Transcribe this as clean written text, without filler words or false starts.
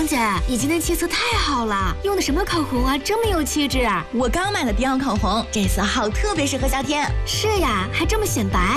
王姐，你今天气色太好了，用的什么口红啊，这么有气质？ 我刚买了迪奥口红，这色号特别适合夏天。 是呀，还这么显白。